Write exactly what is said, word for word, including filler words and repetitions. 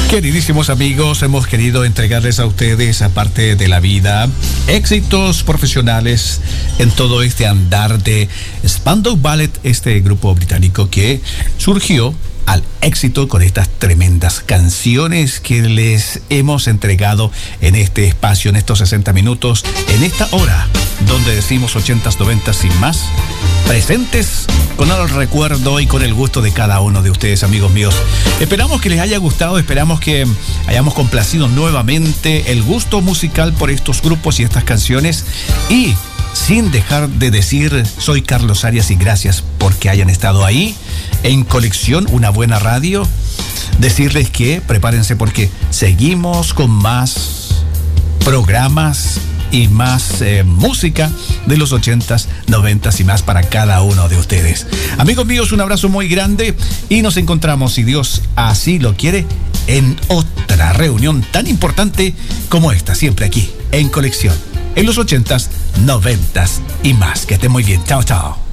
Queridísimos amigos, hemos querido entregarles a ustedes, aparte de la vida, éxitos profesionales en todo este andar de Spandau Ballet, este grupo británico que surgió al éxito con estas tremendas canciones que les hemos entregado en este espacio, en estos sesenta minutos, en esta hora, donde decimos ochentas, noventas y más, presentes con el recuerdo y con el gusto de cada uno de ustedes, amigos míos. Esperamos que les haya gustado, esperamos que hayamos complacido nuevamente el gusto musical por estos grupos y estas canciones, y sin dejar de decir, soy Carlos Arias y gracias porque hayan estado ahí en Conexión, una buena radio. Decirles que prepárense porque seguimos con más programas y más eh, música de los ochentas, noventas y más para cada uno de ustedes. Amigos míos, un abrazo muy grande y nos encontramos, si Dios así lo quiere, en otra reunión tan importante como esta, siempre aquí en Conexión, en los ochentas, noventas y más. Que estén muy bien. Chao, chao.